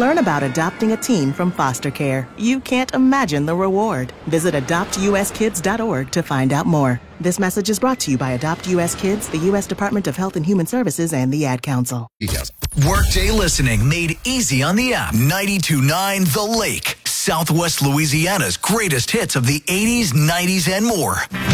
Learn about adopting a teen from foster care. You can't imagine the reward. Visit adoptuskids.org to find out more. This message is brought to you by Adopt U.S. Kids, the U.S. Department of Health and Human Services, and the Ad Council. Workday listening made easy on the app. 92.9 The Lake, Southwest Louisiana's greatest hits of the 80s, 90s, and more.